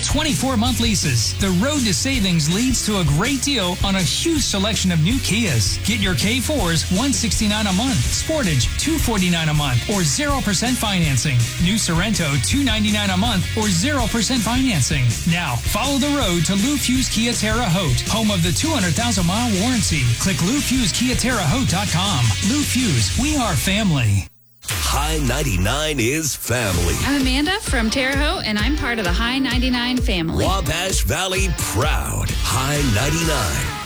24-month leases. The road to savings leads to a great deal on a huge selection of new Kias. Get your K4s $169 a month, Sportage $249 a month, or 0% financing. New Sorrento $299 a month, or 0% financing. Now, follow the road to Lou Fuse Kia Terre Haute, home of the 200,000-mile warranty. Click LouFuseKiaTerreHaute.com. Lou Fuse, we are family. High 99 is family. I'm Amanda from Terre Haute, and I'm part of the High 99 family. Wabash Valley proud. High 99.